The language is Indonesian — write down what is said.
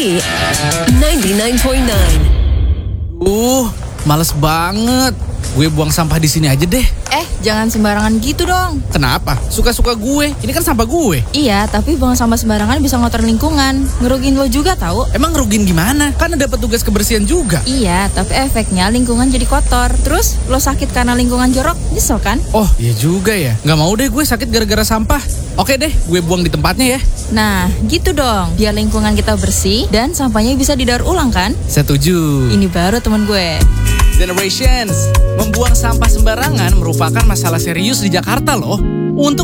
Energy 99.9. Males banget. Gue buang sampah di sini aja deh. Jangan sembarangan gitu dong. Kenapa? Suka-suka gue. Ini kan sampah gue. Iya, tapi buang sampah sembarangan bisa ngotor lingkungan. Ngerugiin lo juga tahu. Emang ngerugiin gimana? Kan ada petugas kebersihan juga. Iya, tapi efeknya lingkungan jadi kotor. Terus lo sakit karena lingkungan jorok, nyesel kan? Oh, iya juga ya. Nggak mau deh gue sakit gara-gara sampah. Oke deh, gue buang di tempatnya ya. Nah, gitu dong. Biar lingkungan kita bersih dan sampahnya bisa didaur ulang kan? Setuju. Ini baru teman gue. Generations, membuang sampah sembarangan merupakan masalah serius di Jakarta loh. Untuk